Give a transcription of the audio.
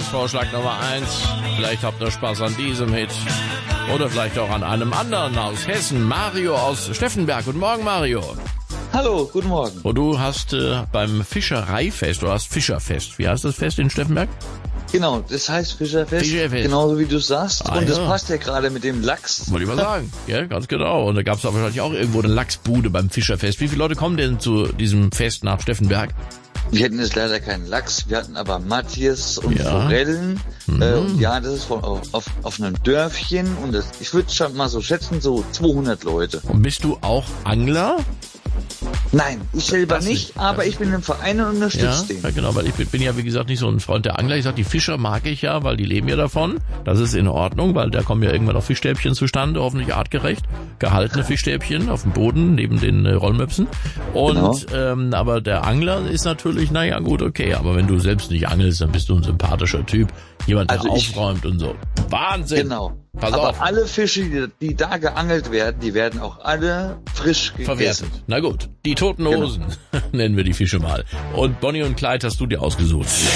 Tagesvorschlag Nummer 1. Vielleicht habt ihr Spaß an diesem Hit. Oder vielleicht auch an einem anderen aus Hessen. Mario aus Steffenberg. Guten Morgen, Mario. Hallo, guten Morgen. Und du hast beim Fischereifest, du hast Fischerfest. Wie heißt das Fest in Steffenberg? Genau, das heißt Fischerfest. Genauso wie du sagst. Und das passt ja gerade mit dem Lachs. Wollte ich mal sagen. Ja, ganz genau. Und da gab es aber wahrscheinlich auch irgendwo eine Lachsbude beim Fischerfest. Wie viele Leute kommen denn zu diesem Fest nach Steffenberg? Wir hatten jetzt leider keinen Lachs, wir hatten aber Matjes und Forellen. Das ist auf einem Dörfchen und ich würde schon mal so schätzen, so 200 Leute. Und bist du auch Angler? Nein, ich selber nicht, aber ich bin im Verein und unterstütze den. Ja, genau, weil ich bin ja, wie gesagt, nicht so ein Freund der Angler. Ich sag, die Fischer mag ich ja, weil die leben ja davon. Das ist in Ordnung, weil da kommen ja irgendwann auch Fischstäbchen zustande, hoffentlich artgerecht. Gehaltene Fischstäbchen auf dem Boden, neben den Rollmöpsen. Und, aber der Angler ist natürlich, naja, gut, okay. Aber wenn du selbst nicht angelst, dann bist du ein sympathischer Typ. Jemand, der aufräumt und so. Wahnsinn! Genau. Pass aber auf. alle Fische, die da geangelt werden, die werden auch alle frisch gegessen. Verwertet. Na gut, die Toten Hosen nennen wir die Fische mal. Und Bonnie und Clyde hast du dir ausgesucht.